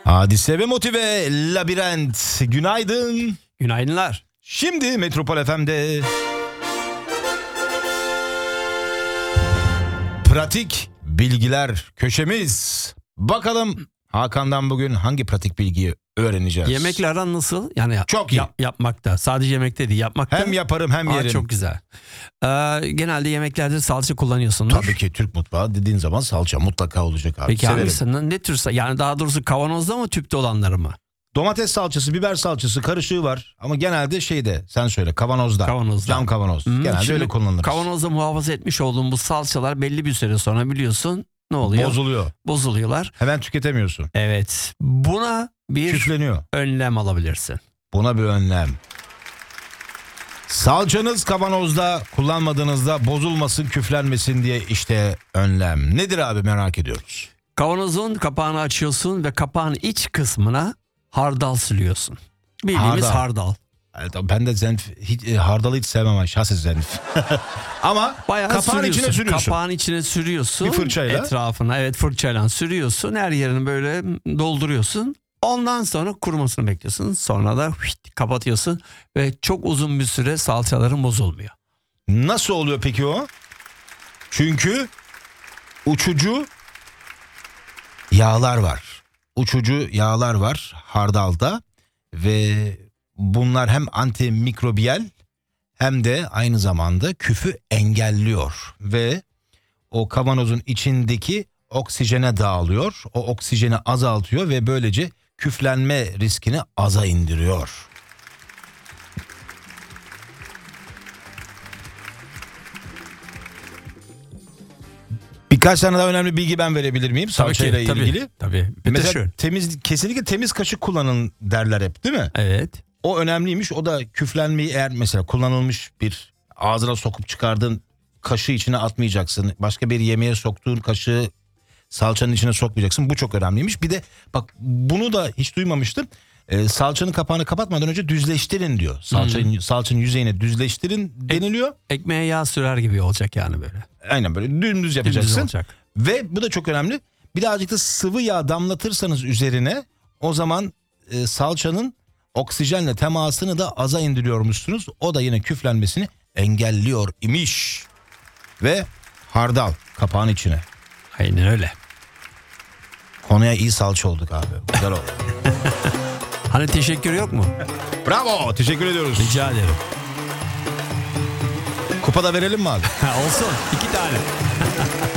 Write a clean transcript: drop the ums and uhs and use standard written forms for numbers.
Hadise ve Motive Labirent. Günaydın. Günaydınlar. Şimdi Metropol FM'de pratik bilgiler köşemiz. Bakalım Hakan'dan bugün hangi pratik bilgiyi öğreneceğiz? Yemekle aran nasıl? Yani çok iyi. Yapmakta. Sadece yemekte değil, yapmakta. Hem yaparım hem yerim. Çok güzel. Genelde yemeklerde salça kullanıyorsundur. Tabii ki Türk mutfağı dediğin zaman salça mutlaka olacak abi. Peki Severim. hangisinden? Ne tür? Yani daha doğrusu kavanozda mı, tüpte olanları mı? Domates salçası, biber salçası karışığı var. Ama genelde şeyde, sen söyle, kavanozda. Cam kavanoz. Genelde Şimdi öyle kullanılır. Kavanozda muhafaza etmiş olduğum bu salçalar belli bir süre sonra biliyorsun ne oluyor? Bozuluyor. Bozuluyorlar. Hemen tüketemiyorsun. Evet. Buna bir Küfleniyor. önlem alabilirsin. Buna bir önlem. Salçanız kavanozda kullanmadığınızda bozulmasın, küflenmesin diye işte önlem. Nedir abi, merak ediyoruz. Kavanozun kapağını açıyorsun ve kapağın iç kısmına hardal sürüyorsun. Bildiğimiz hardal. Evet, ben de hardalı hiç sevmem. Şahsen zenf. Ama bayağı kapağın içine sürüyorsun. Kapağın içine sürüyorsun. Bir fırçayla. Etrafına fırçayla sürüyorsun. Her yerini böyle dolduruyorsun. Ondan sonra kurumasını bekliyorsun. Sonra da kapatıyorsun ve çok uzun bir süre salçaların bozulmuyor. Nasıl oluyor peki o? Çünkü uçucu yağlar var. Uçucu yağlar var hardalda ve bunlar hem antimikrobiyal hem de aynı zamanda küfü engelliyor ve o kavanozun içindeki oksijene dağılıyor. O oksijeni azaltıyor ve böylece küflenme riskini aza indiriyor. Birkaç tane daha önemli bilgi ben verebilir miyim salçayla ilgili? Tabii. Mesela kesinlikle temiz kaşık kullanın derler hep, değil mi? Evet. O önemliymiş. O da küflenmeyi, eğer mesela kullanılmış bir ağzına sokup çıkardığın kaşığı içine atmayacaksın. Başka bir yemeğe soktuğun kaşığı salçanın içine sokmayacaksın. Bu çok önemliymiş. Bir de bak, bunu da hiç duymamıştım. Salçanın kapağını kapatmadan önce düzleştirin diyor. Salçanın yüzeyine düzleştirin deniliyor. Ekmeğe yağ sürer gibi olacak yani böyle. Aynen böyle dümdüz yapacaksın. Olacak. Ve bu da çok önemli. Birazcık da sıvı yağ damlatırsanız üzerine, o zaman salçanın oksijenle temasını da aza indiriyormuşsunuz. O da yine küflenmesini engelliyor imiş. Ve hardal kapağın içine. Aynen öyle. Konuya iyi salça olduk abi. Güzel oldu. Hani teşekkür yok mu? Bravo, teşekkür ediyoruz. Rica ederim. Kupa da verelim mi abi? Olsun. 2 tane.